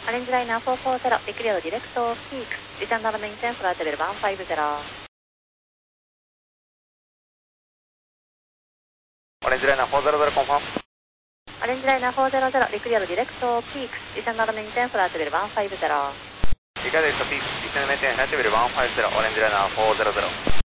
オレンジライナー440、リクリアドディレクトピーク、リターンダルメインテンフライトレベル150。 オレンジライナー400コンファーム。 オレンジライナー400、リクリアドディレクトピーク、リターンダルメインテンフライトレベル150。 リカディストピーク、リターンメインテンフライトレベル150、オレンジライナー400。